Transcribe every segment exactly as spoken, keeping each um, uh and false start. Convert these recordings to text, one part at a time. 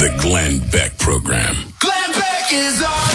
The Glenn Beck Program. Glenn Beck is on.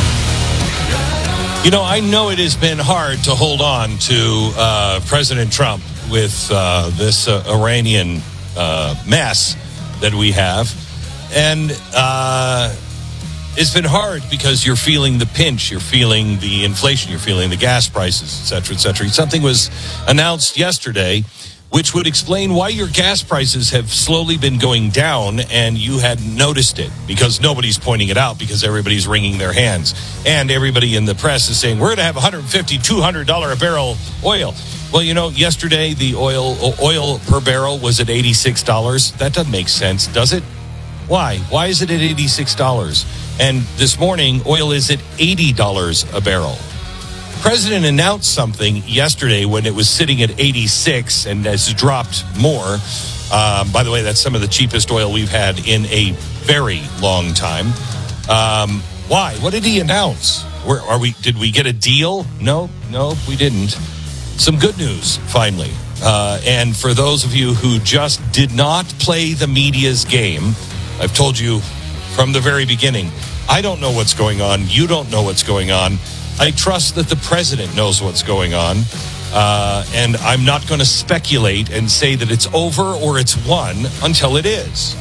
You know, I know it has been hard to hold on to uh, President Trump with uh, this uh, Iranian uh, mess that we have. And uh, it's been hard because you're feeling the pinch, you're feeling the inflation, you're feeling the gas prices, et cetera, et cetera. Something was announced yesterday which would explain why your gas prices have slowly been going down and you hadn't noticed it, because nobody's pointing it out, because everybody's wringing their hands. And everybody in the press is saying, we're going to have one hundred fifty dollars, two hundred dollars a barrel oil. Well, you know, yesterday the oil oil per barrel was at eighty-six dollars. That doesn't make sense, does it? Why? Why is it at eighty-six dollars? And this morning, oil is at eighty dollars a barrel. The president announced something yesterday when it was sitting at eighty-six and has dropped more. Um, by the way, that's some of the cheapest oil we've had in a very long time. Um, why? What did he announce? Where are we? Did we get a deal? No, no, we didn't. Some good news, finally. Uh, and for those of you who just did not play the media's game, I've told you from the very beginning, I don't know what's going on. You don't know what's going on. I trust that the president knows what's going on. Uh, and I'm not going to speculate and say that it's over or it's won until it is.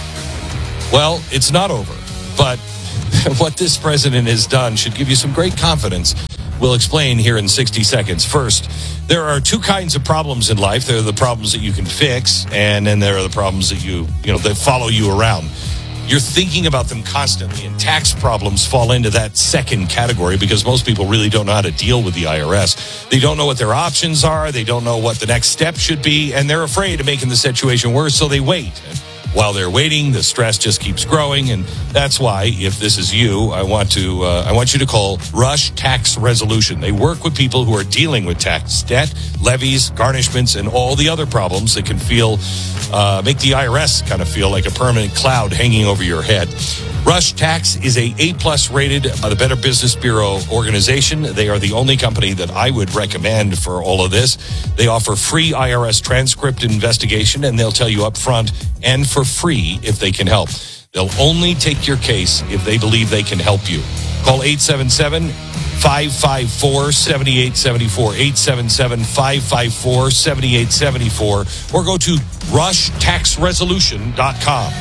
Well, it's not over. But what this president has done should give you some great confidence. We'll explain here in sixty seconds. First, there are two kinds of problems in life. There are the problems that you can fix, and then there are the problems that you, you know, that follow you around. You're thinking about them constantly, and tax problems fall into that second category because most people really don't know how to deal with the I R S. They don't know what their options are. They don't know what the next step should be, and they're afraid of making the situation worse, so they wait. And while they're waiting, the stress just keeps growing, and that's why, if this is you, I want to uh, I want you to call Rush Tax Resolution. They work with people who are dealing with tax debt, levies, garnishments, and all the other problems that can feel uh, make the I R S kind of feel like a permanent cloud hanging over your head. Rush Tax is a A-plus rated by the Better Business Bureau organization. They are the only company that I would recommend for all of this. They offer free I R S transcript investigation, and they'll tell you up front and for free if they can help. They'll only take your case if they believe they can help you. Call eight seven seven, five five four, seven eight seven four, eight seven seven, five five four, seven eight seven four, or go to rush tax resolution dot com.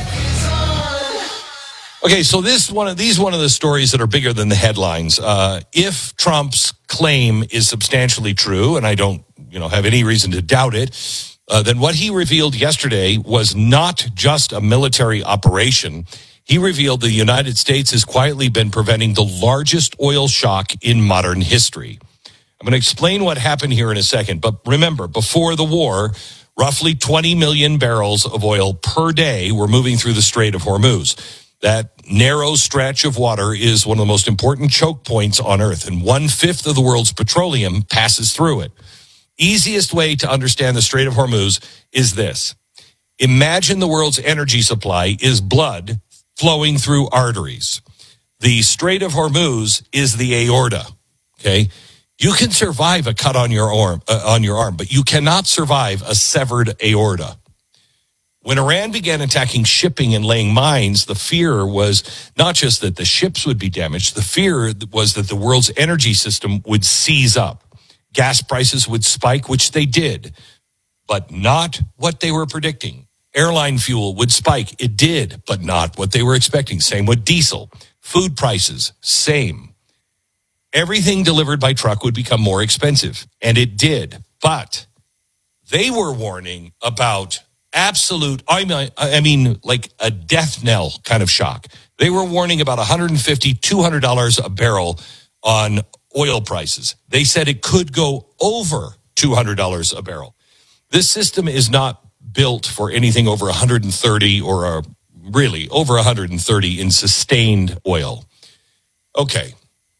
Okay, so this one of these one of the stories that are bigger than the headlines. Uh, if Trump's claim is substantially true, and I don't, you know, have any reason to doubt it, uh, then what he revealed yesterday was not just a military operation. He revealed the United States has quietly been preventing the largest oil shock in modern history. I'm going to explain what happened here in a second, but remember, before the war, roughly twenty million barrels of oil per day were moving through the Strait of Hormuz. That narrow stretch of water is one of the most important choke points on Earth, and one-fifth of the world's petroleum passes through it. Easiest way to understand the Strait of Hormuz is this. Imagine the world's energy supply is blood flowing through arteries. The Strait of Hormuz is the aorta, okay? You can survive a cut on your arm, uh, on your arm, but you cannot survive a severed aorta. When Iran began attacking shipping and laying mines, the fear was not just that the ships would be damaged. The fear was that the world's energy system would seize up. Gas prices would spike, which they did, but not what they were predicting. Airline fuel would spike. It did, but not what they were expecting. Same with diesel. Food prices, same. Everything delivered by truck would become more expensive, and it did. But they were warning about absolute, I mean, I mean, like a death knell kind of shock. They were warning about one hundred fifty dollars, two hundred dollars a barrel on oil prices. They said it could go over two hundred dollars a barrel. This system is not built for anything over one hundred thirty or a, really over one hundred thirty in sustained oil. Okay.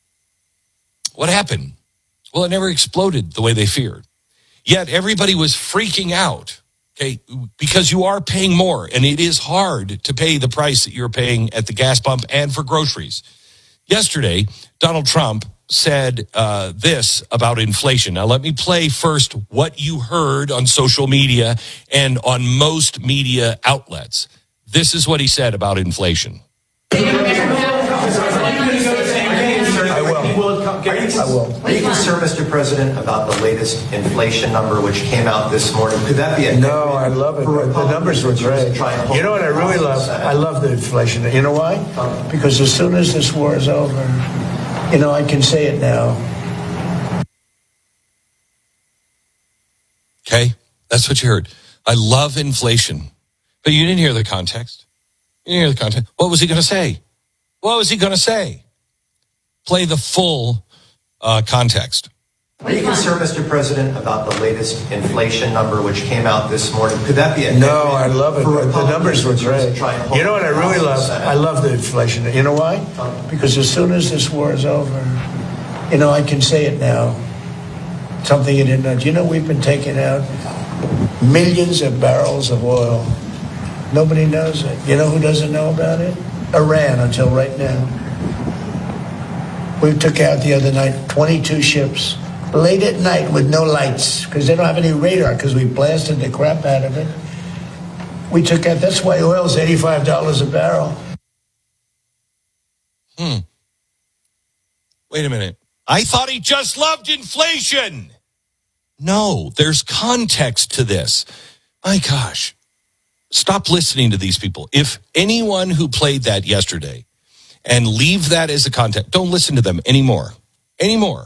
What happened? Well, it never exploded the way they feared. Yet everybody was freaking out. Okay, because you are paying more, and it is hard to pay the price that you're paying at the gas pump and for groceries. Yesterday, Donald Trump said uh, this about inflation. Now, let me play first what you heard on social media and on most media outlets. This is what he said about inflation. I will. I will. Are you concerned, Mister President, about the latest inflation number which came out this morning? Could that be a no? I love it. The numbers were great. You know what I really love? I love the inflation. You know why? Because as soon as this war is over, you know, I can say it now. Okay, that's what you heard. I love inflation, but you didn't hear the context. You didn't hear the context. What was he going to say? What was he going to say? Play the full uh, context. Are you concerned, Mister President, about the latest inflation number which came out this morning? Could that be a no? I love it. The numbers were great. You know what I really love? I love the inflation. You know why? Because as soon as this war is over, you know, I can say it now. Something you didn't know. Do you know we've been taking out millions of barrels of oil? Nobody knows it. You know who doesn't know about it? Iran, until right now. We took out the other night twenty-two ships late at night with no lights because they don't have any radar because we blasted the crap out of it. We took out, that's why oil's eighty-five dollars a barrel. Hmm. Wait a minute. I thought he just loved inflation. No, there's context to this. My gosh. Stop listening to these people. If anyone who played that yesterday and leave that as a context, don't listen to them anymore. Anymore.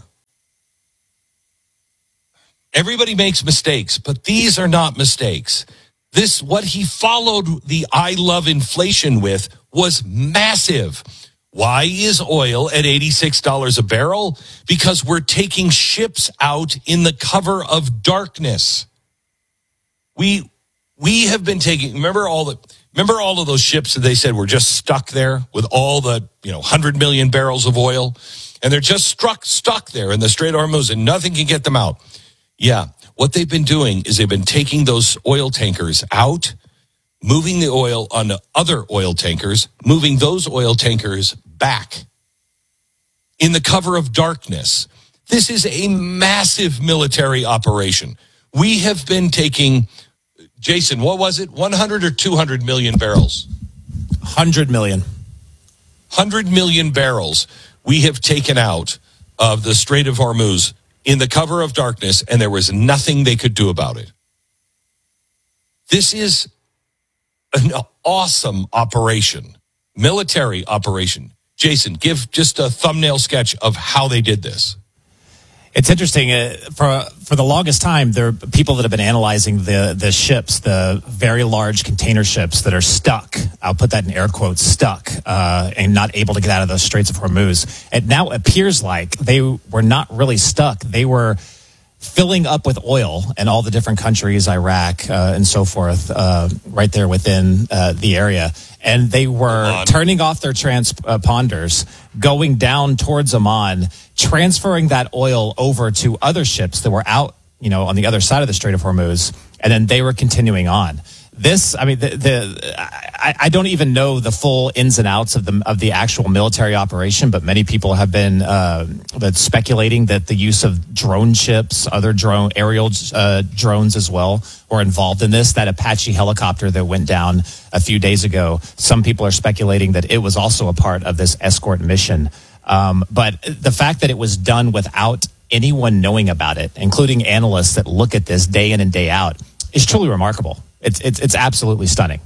Everybody makes mistakes, but these are not mistakes. This, what he followed the I love inflation with was massive. Why is oil at eighty-six dollars a barrel? Because we're taking ships out in the cover of darkness. We we have been taking, remember all the remember all of those ships that they said were just stuck there with all the, you know, one hundred million barrels of oil, and they're just struck stuck there in the Strait of Hormuz and nothing can get them out. Yeah, what they've been doing is they've been taking those oil tankers out, moving the oil onto other oil tankers, moving those oil tankers back in the cover of darkness. This is a massive military operation. We have been taking, Jason, what was it? one hundred or two hundred million barrels? one hundred million. one hundred million barrels we have taken out of the Strait of Hormuz in the cover of darkness, and there was nothing they could do about it. This is an awesome operation, military operation. Jason, give just a thumbnail sketch of how they did this. It's interesting. Uh, for for the longest time, there are people that have been analyzing the the ships, the very large container ships that are stuck. I'll put that in air quotes, stuck, uh, and not able to get out of the Straits of Hormuz. It now appears like they were not really stuck. They were filling up with oil in all the different countries, Iraq uh, and so forth, uh, right there within uh, the area. And they were turning off their transponders, going down towards Oman, transferring that oil over to other ships that were out, you know, on the other side of the Strait of Hormuz, and then they were continuing on. This, I mean, the, the I, I don't even know the full ins and outs of the of the actual military operation, but many people have been uh, speculating that the use of drone ships, other drone aerial uh, drones as well, were involved in this. That Apache helicopter that went down a few days ago, some people are speculating that it was also a part of this escort mission. Um, but the fact that it was done without anyone knowing about it, including analysts that look at this day in and day out, is truly remarkable. It's it's it's absolutely stunning.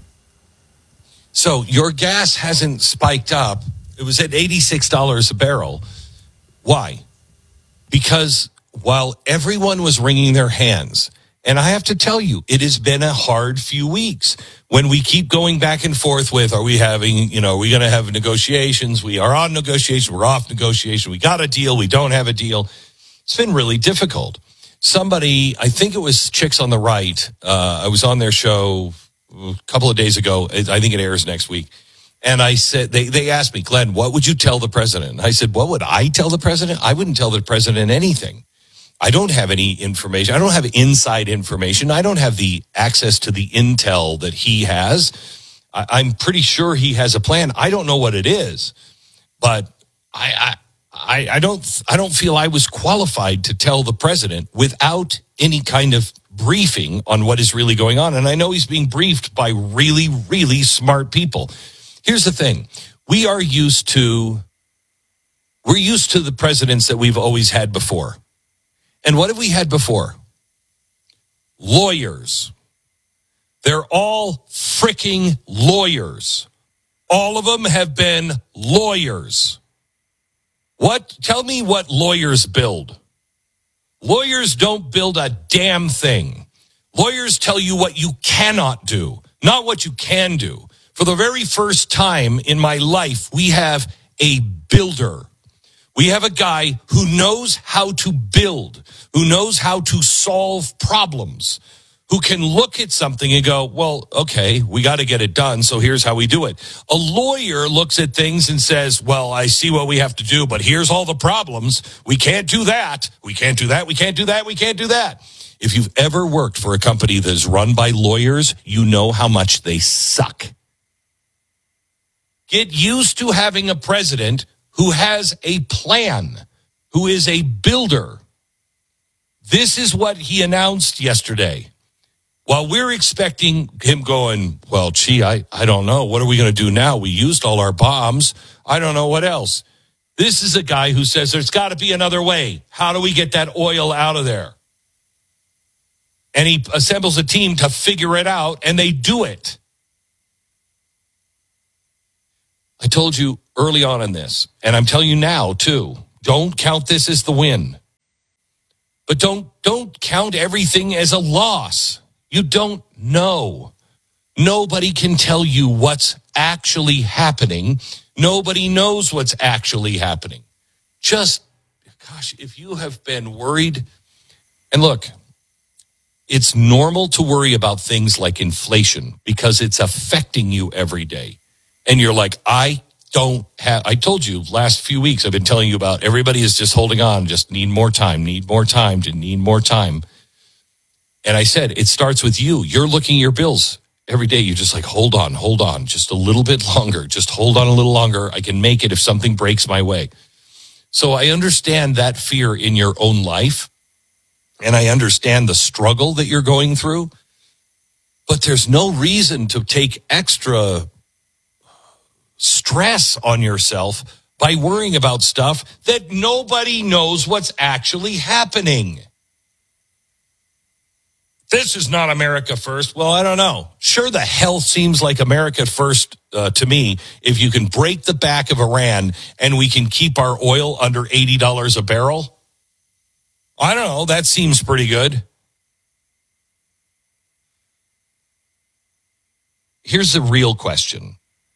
So your gas hasn't spiked up. It was at eighty-six dollars a barrel. Why? Because while everyone was wringing their hands, and I have to tell you, it has been a hard few weeks when we keep going back and forth with, are we having, you know, are we going to have negotiations? We are on negotiation. We're off negotiation. We got a deal. We don't have a deal. It's been really difficult. Somebody, I think it was Chicks on the Right. Uh, I was on their show a couple of days ago. I think it airs next week. And I said, they, they asked me, Glenn, what would you tell the president? I said, what would I tell the president? I wouldn't tell the president anything. I don't have any information. I don't have inside information. I don't have the access to the intel that he has. I, I'm pretty sure he has a plan. I don't know what it is, but I, I I, I don't I don't feel I was qualified to tell the president without any kind of briefing on what is really going on. And I know he's being briefed by really, really smart people. Here's the thing. we are used to, we're used to the presidents that we've always had before. And what have we had before? Lawyers. They're all freaking lawyers. All of them have been lawyers. What? Tell me what lawyers build. Lawyers don't build a damn thing. Lawyers tell you what you cannot do, not what you can do. For the very first time in my life, we have a builder. We have a guy who knows how to build, who knows how to solve problems, who can look at something and go, well, okay, we got to get it done, so here's how we do it. A lawyer looks at things and says, well, I see what we have to do, but here's all the problems. We can't do that. We can't do that. We can't do that. We can't do that. If you've ever worked for a company that is run by lawyers, you know how much they suck. Get used to having a president who has a plan, who is a builder. This is what he announced yesterday. While we're expecting him going, well, gee, I, I don't know. What are we going to do now? We used all our bombs. I don't know what else. This is a guy who says there's got to be another way. How do we get that oil out of there? And he assembles a team to figure it out, and they do it. I told you early on in this, and I'm telling you now, too, don't count this as the win. But don't don't count everything as a loss. You don't know. Nobody can tell you what's actually happening. Nobody knows what's actually happening. Just, gosh, if you have been worried, and look, it's normal to worry about things like inflation because it's affecting you every day. And you're like, I don't have, I told you last few weeks, I've been telling you about everybody is just holding on, just need more time, need more time, to need more time. And I said, it starts with you. You're looking at your bills every day. You're just like, hold on, hold on, just a little bit longer. Just hold on a little longer. I can make it if something breaks my way. So I understand that fear in your own life. And I understand the struggle that you're going through. But there's no reason to take extra stress on yourself by worrying about stuff that nobody knows what's actually happening. This is not America first. Well, I don't know. Sure, the hell seems like America first uh, to me if you can break the back of Iran and we can keep our oil under eighty dollars a barrel. I don't know. That seems pretty good. Here's the real question.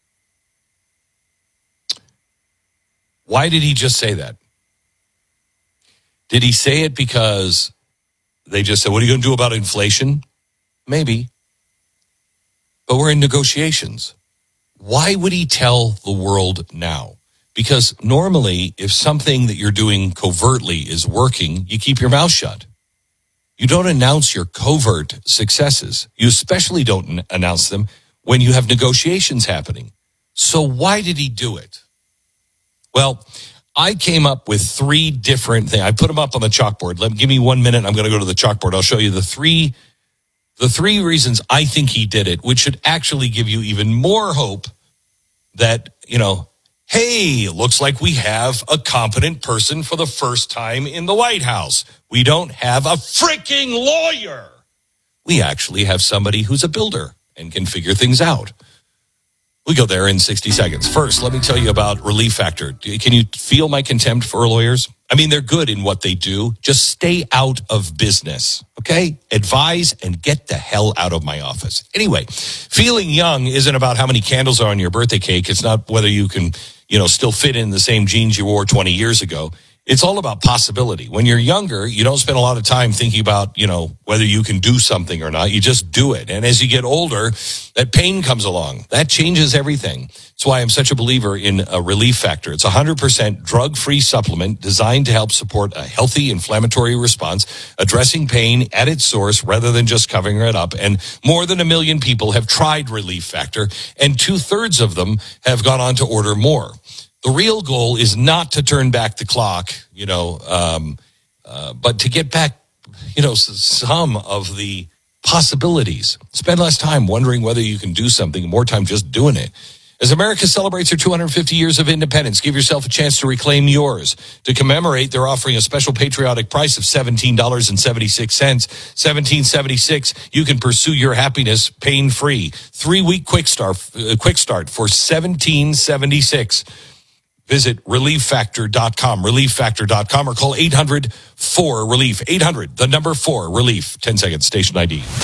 Why did he just say that? Did he say it because they just said, what are you going to do about inflation? Maybe. But we're in negotiations. Why would he tell the world now? Because normally, if something that you're doing covertly is working, you keep your mouth shut. You don't announce your covert successes. You especially don't n- announce them when you have negotiations happening. So why did he do it? Well, I came up with three different things. I put them up on the chalkboard. Let me give me one minute. I'm going to go to the chalkboard. I'll show you the three, the three reasons I think he did it, which should actually give you even more hope that, you know, hey, looks like we have a competent person for the first time in the White House. We don't have a freaking lawyer. We actually have somebody who's a builder and can figure things out. We go there in sixty seconds. First, let me tell you about Relief Factor. Can you feel my contempt for lawyers? I mean, they're good in what they do. Just stay out of business, okay? Advise and get the hell out of my office. Anyway, feeling young isn't about how many candles are on your birthday cake. It's not whether you can, you know, still fit in the same jeans you wore twenty years ago. It's all about possibility. When you're younger, you don't spend a lot of time thinking about, you know, whether you can do something or not. You just do it. And as you get older, that pain comes along. That changes everything. That's why I'm such a believer in a Relief Factor. It's a one hundred percent drug-free supplement designed to help support a healthy inflammatory response, addressing pain at its source rather than just covering it up. And more than a million people have tried Relief Factor, and two-thirds of them have gone on to order more. The real goal is not to turn back the clock, you know, um, uh, but to get back, you know, some of the possibilities. Spend less time wondering whether you can do something, more time just doing it. As America celebrates her two hundred fifty years of independence, give yourself a chance to reclaim yours. To commemorate, they're offering a special patriotic price of seventeen dollars and seventy-six cents. seventeen seventy-six. You can pursue your happiness pain-free. Three-week quick start, uh, quick start for seventeen seventy-six. Visit relief factor dot com, relief factor dot com, or call eight hundred four relief. eight hundred, the number four, relief. ten seconds, station I D.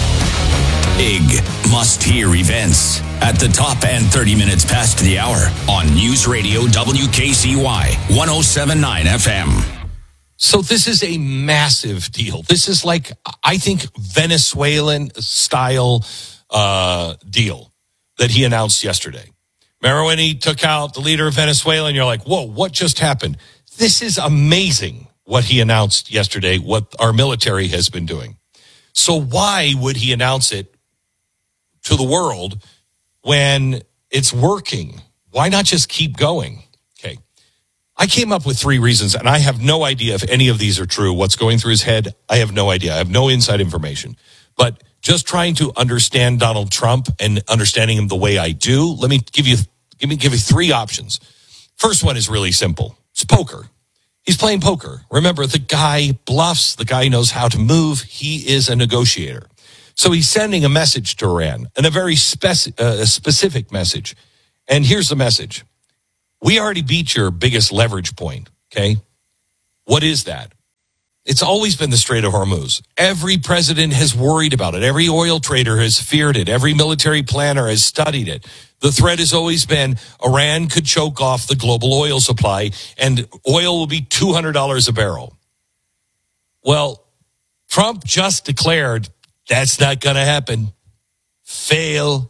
Big must-hear events at the top and thirty minutes past the hour on News Radio W K C Y one oh seven point nine F M. So this is a massive deal. This is like, I think, Venezuelan-style uh, deal that he announced yesterday. Remember when he took out the leader of Venezuela and you're like, whoa, what just happened? This is amazing what he announced yesterday, what our military has been doing. So why would he announce it to the world when it's working? Why not just keep going? Okay. I came up with three reasons, and I have no idea if any of these are true. What's going through his head, I have no idea. I have no inside information. But just trying to understand Donald Trump and understanding him the way I do, let me give you give me give you three options. First one is really simple. It's poker. He's playing poker. Remember, the guy bluffs. The guy knows how to move. He is a negotiator. So he's sending a message to Iran, and a very speci- uh, a specific message. And here's the message. We already beat your biggest leverage point, okay? What is that? It's always been the Strait of Hormuz. Every president has worried about it. Every oil trader has feared it. Every military planner has studied it. The threat has always been Iran could choke off the global oil supply, and oil will be two hundred dollars a barrel. Well, Trump just declared that's not going to happen. Fail.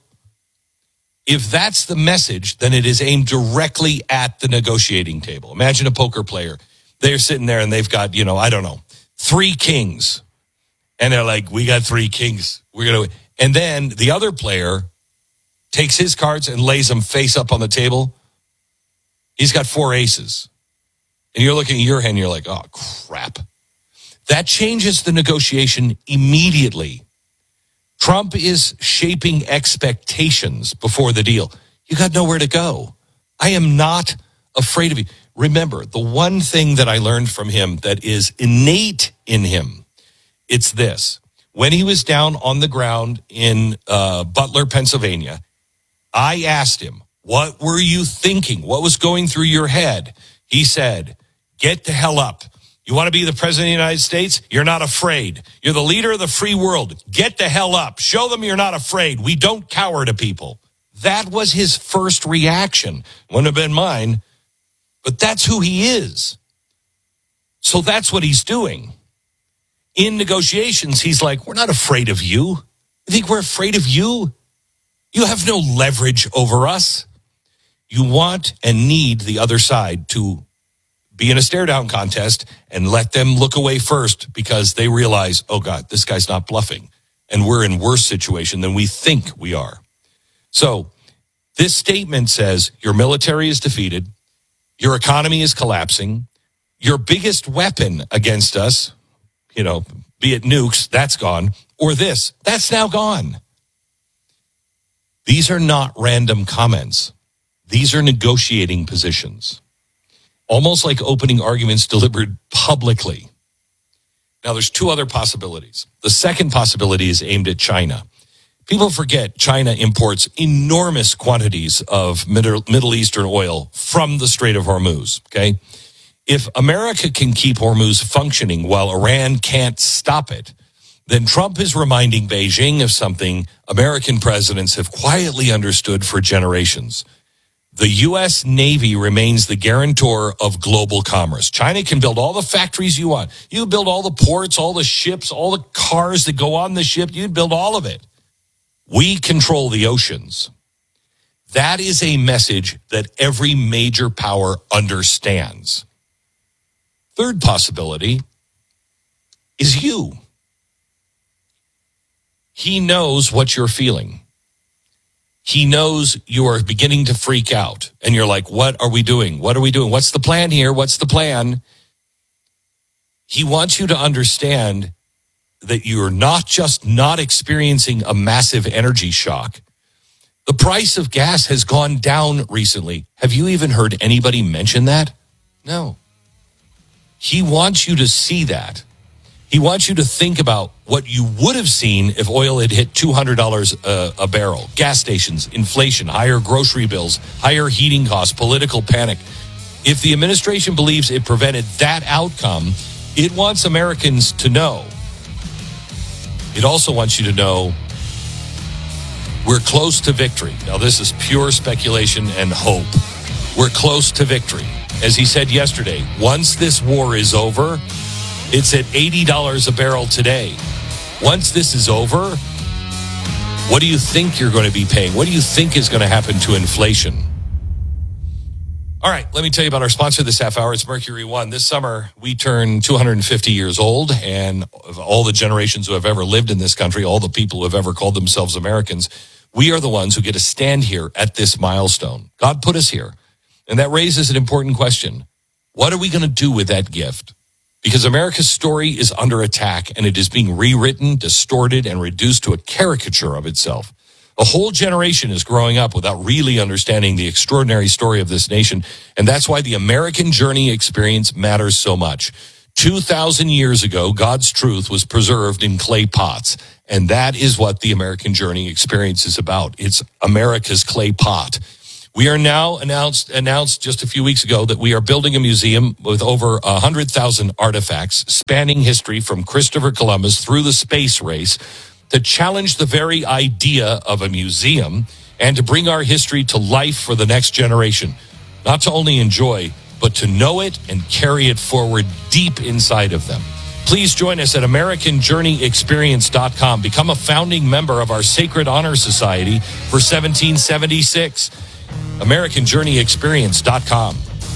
If that's the message, then it is aimed directly at the negotiating table. Imagine a poker player. They're sitting there and they've got, you know, I don't know, three kings. And they're like, we got three kings. We're going to, and then the other player takes his cards and lays them face up on the table. He's got four aces. And you're looking at your hand and you're like, oh, crap. That changes the negotiation immediately. Trump is shaping expectations before the deal. You got nowhere to go. I am not afraid of you. Remember, the one thing that I learned from him that is innate in him, it's this. When he was down on the ground in uh, Butler, Pennsylvania, I asked him, what were you thinking? What was going through your head? He said, get the hell up. You want to be the president of the United States? You're not afraid. You're the leader of the free world. Get the hell up. Show them you're not afraid. We don't cower to people. That was his first reaction. Wouldn't have been mine, but that's who he is. So that's what he's doing. In negotiations, he's like, we're not afraid of you. You think we're afraid of you? You have no leverage over us. You want and need the other side to be in a stare-down contest and let them look away first because they realize, oh, God, this guy's not bluffing. And we're in worse situation than we think we are. So this statement says your military is defeated. Your economy is collapsing. Your biggest weapon against us, you know, be it nukes, that's gone. Or this, that's now gone. These are not random comments. These are negotiating positions. Almost like opening arguments delivered publicly. Now, there's two other possibilities. The second possibility is aimed at China. People forget China imports enormous quantities of Middle Eastern oil from the Strait of Hormuz, okay? If America can keep Hormuz functioning while Iran can't stop it, then Trump is reminding Beijing of something American presidents have quietly understood for generations. The U S Navy remains the guarantor of global commerce. China can build all the factories you want. You can build all the ports, all the ships, all the cars that go on the ship. You can build all of it. We control the oceans. That is a message that every major power understands. Third possibility is you. He knows what you're feeling. He knows you are beginning to freak out. And you're like, what are we doing? What are we doing? What's the plan here? What's the plan? He wants you to understand that you're not just not experiencing a massive energy shock. The price of gas has gone down recently. Have you even heard anybody mention that? No. He wants you to see that. He wants you to think about what you would have seen if oil had hit two hundred dollars a, a barrel. Gas stations, inflation, higher grocery bills, higher heating costs, political panic. If the administration believes it prevented that outcome, it wants Americans to know. It also wants you to know we're close to victory. Now, this is pure speculation and hope. We're close to victory. As he said yesterday, once this war is over, it's at eighty dollars a barrel today. Once this is over, what do you think you're going to be paying? What do you think is going to happen to inflation? All right, let me tell you about our sponsor this half hour. It's Mercury One. This summer, we turn two hundred fifty years old, and of all the generations who have ever lived in this country, all the people who have ever called themselves Americans, we are the ones who get to stand here at this milestone. God put us here, and that raises an important question. What are we going to do with that gift? Because America's story is under attack, and it is being rewritten, distorted, and reduced to a caricature of itself. A whole generation is growing up without really understanding the extraordinary story of this nation, and that's why the American Journey experience matters so much. two thousand years ago, God's truth was preserved in clay pots, and that is what the American Journey experience is about. It's America's clay pot. We are now announced announced just a few weeks ago that we are building a museum with over one hundred thousand artifacts spanning history from Christopher Columbus through the space race, to challenge the very idea of a museum and to bring our history to life for the next generation. Not to only enjoy, but to know it and carry it forward deep inside of them. Please join us at American Journey Experience dot com. Become a founding member of our Sacred Honor Society for seventeen seventy-six. American Journey Experience dot com.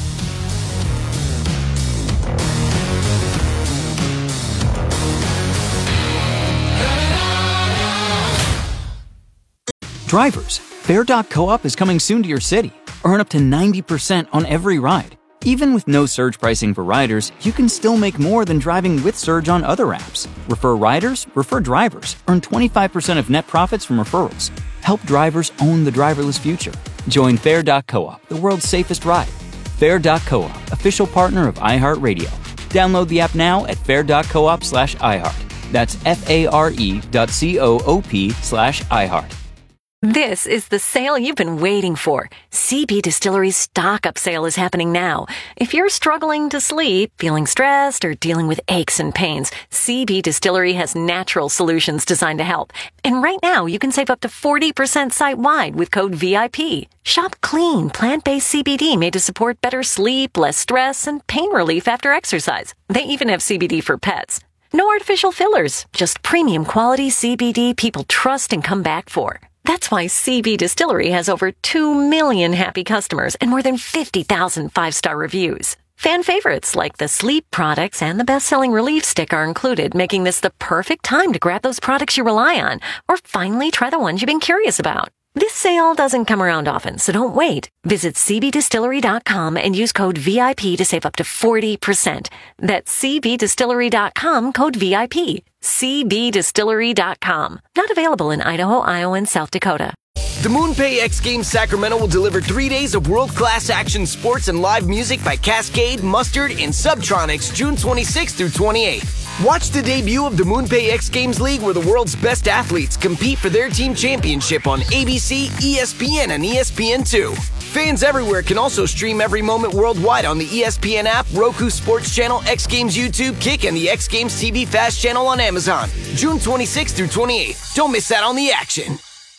Drivers, Fare dot co-op is coming soon to your city. Earn up to ninety percent on every ride. Even with no surge pricing for riders, you can still make more than driving with Surge on other apps. Refer riders, refer drivers. Earn twenty-five percent of net profits from referrals. Help drivers own the driverless future. Join Fare dot co-op, the world's safest ride. Fare dot co-op, official partner of iHeartRadio. Download the app now at fare dot coop slash iHeart. That's F-A-R-E dot C-O-O-P slash iHeart. This is the sale you've been waiting for. C B Distillery's stock-up sale is happening now. If you're struggling to sleep, feeling stressed, or dealing with aches and pains, C B Distillery has natural solutions designed to help. And right now, you can save up to forty percent site-wide with code V I P. Shop clean, plant-based C B D made to support better sleep, less stress, and pain relief after exercise. They even have C B D for pets. No artificial fillers, just premium quality C B D people trust and come back for. That's why C B Distillery has over two million happy customers and more than fifty thousand five-star reviews. Fan favorites like the sleep products and the best-selling Relief Stick are included, making this the perfect time to grab those products you rely on or finally try the ones you've been curious about. This sale doesn't come around often, so don't wait. Visit C B Distillery dot com and use code V I P to save up to forty percent. That's C B Distillery dot com, code V I P. C B Distillery dot com. Not available in Idaho, Iowa, and South Dakota. The MoonPay X Games Sacramento will deliver three days of world-class action sports and live music by Cascade, Mustard, and Subtronics June twenty-sixth through twenty-eighth. Watch the debut of the MoonPay X Games League, where the world's best athletes compete for their team championship on A B C, E S P N, and E S P N two. Fans everywhere can also stream every moment worldwide on the E S P N app, Roku Sports Channel, X Games YouTube, Kick, and the X Games T V Fast Channel on Amazon. June twenty-sixth through twenty-eighth. Don't miss out on the action.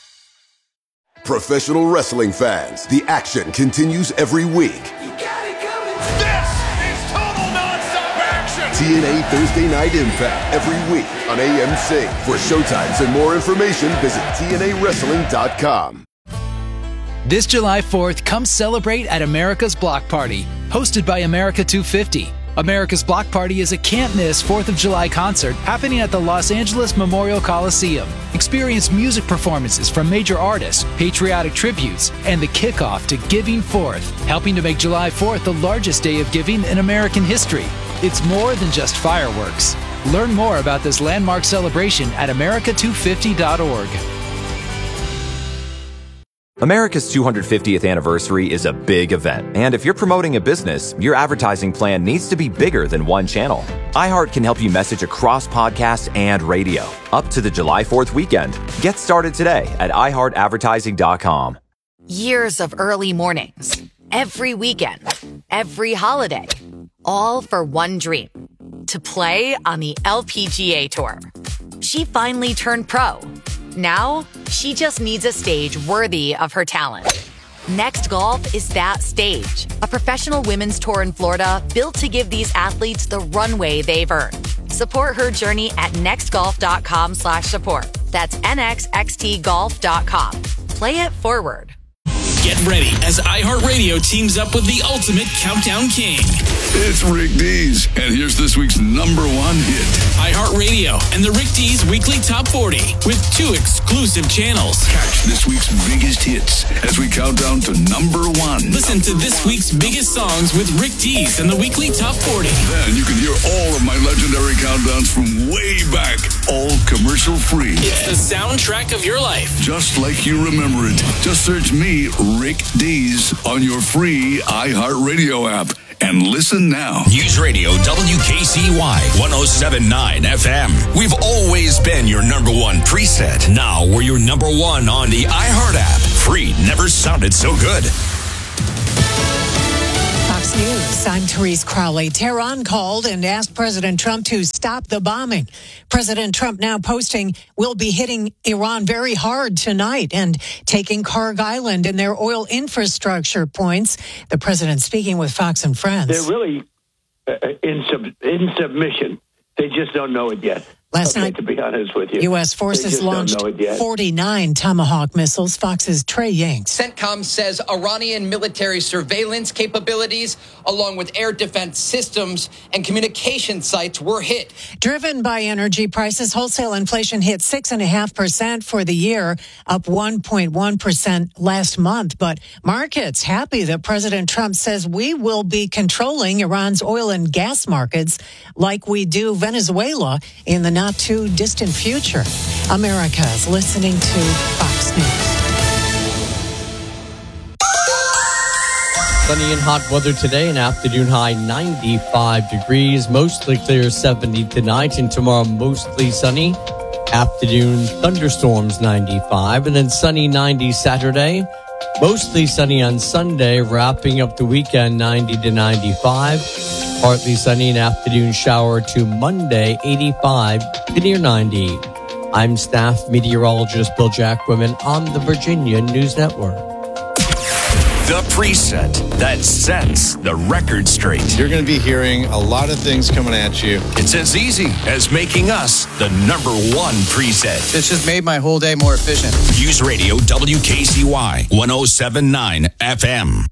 Professional wrestling fans, the action continues every week. You got it coming. This is total nonstop action. T N A Thursday Night Impact every week on A M C. For showtimes and more information, visit T N A wrestling dot com. This July fourth, come celebrate at America's Block Party, hosted by America two fifty. America's Block Party is a can't-miss fourth of July concert happening at the Los Angeles Memorial Coliseum. Experience music performances from major artists, patriotic tributes, and the kickoff to Giving Fourth, helping to make July fourth the largest day of giving in American history. It's more than just fireworks. Learn more about this landmark celebration at America two fifty dot org. America's two hundred fiftieth anniversary is a big event, and if you're promoting a business, your advertising plan needs to be bigger than one channel. iHeart can help you message across podcasts and radio. Up to the July fourth weekend. Get started today at i heart advertising dot com. Years of early mornings, every weekend, every holiday, all for one dream, to play on the L P G A Tour. She finally turned pro. Now, she just needs a stage worthy of her talent. Next Golf is that stage, a professional women's tour in Florida built to give these athletes the runway they've earned. Support her journey at nextgolf.com slash support. That's N X X T golf dot com. Play it forward. Get ready as iHeartRadio teams up with the ultimate countdown king. It's Rick Dees, and here's this week's number one hit. iHeartRadio and the Rick Dees Weekly Top forty with two exclusive channels. Catch this week's biggest hits as we count down to number one. Listen to this week's biggest songs with Rick Dees and the Weekly Top forty. Then you can hear all of my legendary countdowns from way back, all commercial free. It's the soundtrack of your life. Just like you remember it. Just search me, Rick Dees, on your free iHeartRadio app and listen now. News Radio W K C Y one oh seven point nine F M. We've always been your number one preset. Now we're your number one on the iHeart app. Free never sounded so good. Fox News, I'm Therese Crowley. Tehran called and asked President Trump to stop the bombing. President Trump now posting, we'll be hitting Iran very hard tonight and taking Karg Island and their oil infrastructure points. The president speaking with Fox and Friends. They're really uh, in, sub- in submission. They just don't know it yet. Last okay, night, to be honest with you, U S forces launched forty-nine Tomahawk missiles. Fox's Trey Yanks. CENTCOM says Iranian military surveillance capabilities, along with air defense systems and communication sites, were hit. Driven by energy prices, wholesale inflation hit six point five percent for the year, up one point one percent last month. But markets happy that President Trump says we will be controlling Iran's oil and gas markets like we do Venezuela in the not too distant future. America is listening to Fox News. Sunny and hot weather today, an afternoon high ninety-five degrees, mostly clear seventy tonight, and tomorrow mostly sunny. Afternoon thunderstorms ninety-five, and then sunny ninety Saturday. Mostly sunny on Sunday, wrapping up the weekend ninety to ninety-five. Partly sunny, an afternoon shower to Monday, eighty-five to near ninety. I'm staff meteorologist Bill Jacquemin on the Virginia News Network. The preset that sets the record straight. You're going to be hearing a lot of things coming at you. It's as easy as making us the number one preset. This just made my whole day more efficient. News Radio W K C Y one oh seven point nine F M.